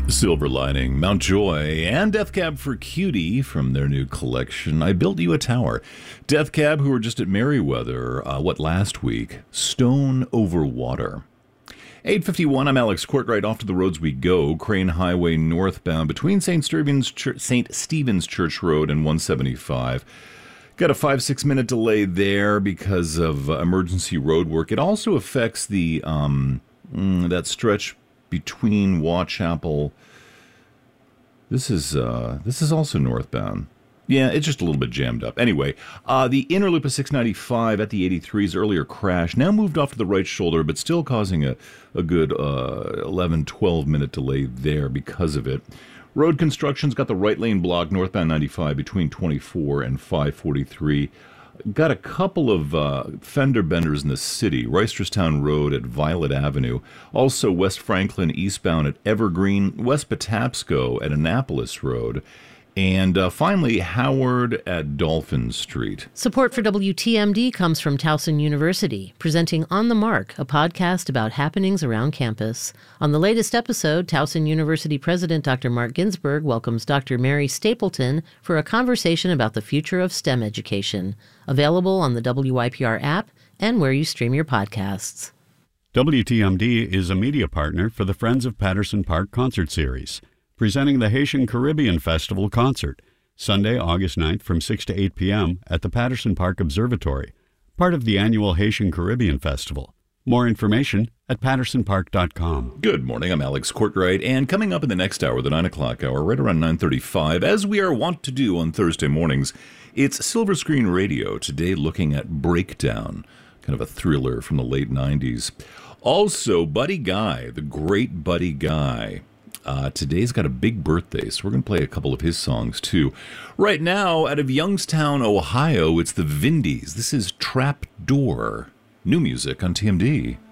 Silver Lining, Mountjoy, and Death Cab for Cutie from their new collection, I Built You a Tower. Death Cab, who were just at Merriweather, last week? Stone Over Water. 8:51, I'm Alex Courtright. Off to the roads we go. Crane Highway northbound between St. Stephen's Church Road and 175. Got a 5-6 minute delay there because of emergency road work. It also affects the that stretch between Watchapel. This is also northbound. Yeah, it's just a little bit jammed up. Anyway, the inner loop of 695 at the 83's earlier crash now moved off to the right shoulder, but still causing a good 11-12 minute delay there because of it. Road construction's got the right lane blocked northbound 95 between 24 and 543. Got a couple of fender benders in the city. Reisterstown Road at Violet Avenue. Also West Franklin eastbound at Evergreen. West Patapsco at Annapolis Road. And finally, Howard at Dolphin Street. Support for WTMD comes from Towson University, presenting On the Mark, a podcast about happenings around campus. On the latest episode, Towson University President Dr. Mark Ginsburg welcomes Dr. Mary Stapleton for a conversation about the future of STEM education. Available on the WYPR app and where you stream your podcasts. WTMD is a media partner for the Friends of Patterson Park concert series, presenting the Haitian Caribbean Festival concert, Sunday, August 9th from 6 to 8 p.m. at the Patterson Park Observatory, part of the annual Haitian Caribbean Festival. More information at pattersonpark.com. Good morning, I'm Alex Courtright, and coming up in the next hour, the 9 o'clock hour, right around 9:35, as we are wont to do on Thursday mornings, it's Silver Screen Radio, today looking at Breakdown, kind of a thriller from the late 90s. Also, Buddy Guy, the great Buddy Guy. Today's got a big birthday, so we're going to play a couple of his songs, too. Right now, out of Youngstown, Ohio, it's the Vindies. This is Trap Door. New music on TMD.